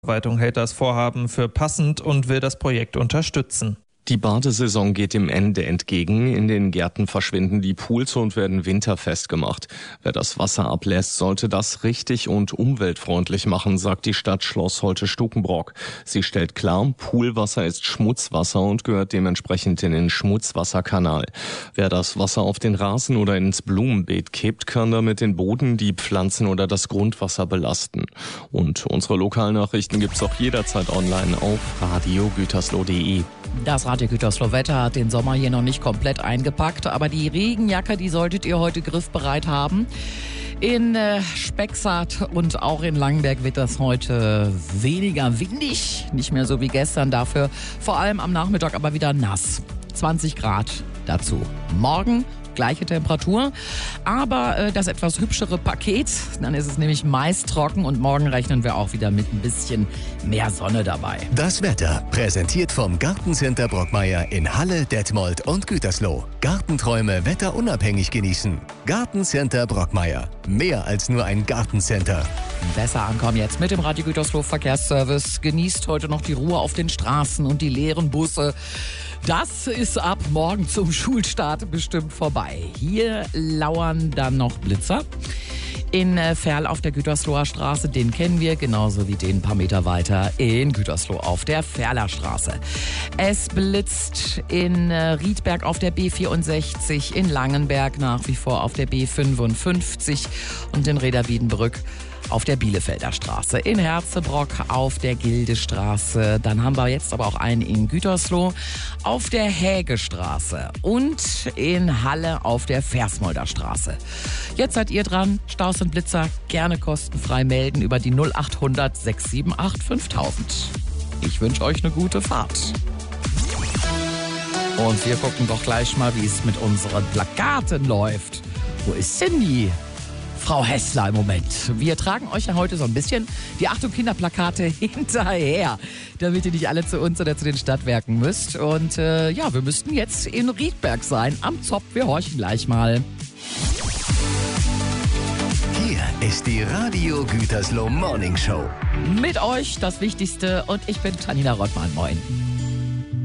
Verwaltung hält das Vorhaben für passend und will das Projekt unterstützen. Die Badesaison geht dem Ende entgegen. In den Gärten verschwinden die Pools und werden winterfest gemacht. Wer das Wasser ablässt, sollte das richtig und umweltfreundlich machen, sagt die Stadt Schloss Holte-Stukenbrock. Sie stellt klar, Poolwasser ist Schmutzwasser und gehört dementsprechend in den Schmutzwasserkanal. Wer das Wasser auf den Rasen oder ins Blumenbeet kippt, kann damit den Boden, die Pflanzen oder das Grundwasser belasten. Und unsere Lokalnachrichten gibt's auch jederzeit online auf radiogütersloh.de. Das Radio Gütersloh Wetter hat den Sommer hier noch nicht komplett eingepackt, aber die Regenjacke, die solltet ihr heute griffbereit haben. In Spexart und auch in Langenberg wird das heute weniger windig, nicht mehr so wie gestern, dafür vor allem am Nachmittag aber wieder nass. 20 Grad dazu. Morgen gleiche Temperatur, aber das etwas hübschere Paket, dann ist es nämlich meist trocken und morgen rechnen wir auch wieder mit ein bisschen mehr Sonne dabei. Das Wetter präsentiert vom Gartencenter Brockmeier in Halle, Detmold und Gütersloh. Gartenträume wetterunabhängig genießen. Gartencenter Brockmeier. Mehr als nur ein Gartencenter. Besser ankommen jetzt mit dem Radio Gütersloh Verkehrsservice. Genießt heute noch die Ruhe auf den Straßen und die leeren Busse. Das ist ab morgen zum Schulstart bestimmt vorbei. Hier lauern dann noch Blitzer. In Ferl auf der Gütersloher Straße, den kennen wir, genauso wie den ein paar Meter weiter in Gütersloh auf der Ferler Straße. Es blitzt in Riedberg auf der B64, in Langenberg nach wie vor auf der B55 und in Reda-Wiedenbrück auf der Bielefelder Straße, in Herzebrock auf der Gildestraße. Dann haben wir jetzt aber auch einen in Gütersloh auf der Hägestraße und in Halle auf der Versmolder Straße. Jetzt seid ihr dran. Staus und Blitzer gerne kostenfrei melden über die 0800 678 5000. Ich wünsche euch eine gute Fahrt. Und wir gucken doch gleich mal, wie es mit unseren Plakaten läuft. Wo ist denn die Frau Hessler im Moment? Wir tragen euch ja heute so ein bisschen die Achtung Kinderplakate hinterher, damit ihr nicht alle zu uns oder zu den Stadtwerken müsst. Und wir müssten jetzt in Riedberg sein, am Zopp. Wir horchen gleich mal. Hier ist die Radio Gütersloh Morning Show. Mit euch das Wichtigste und ich bin Tanina Rottmann. Moin.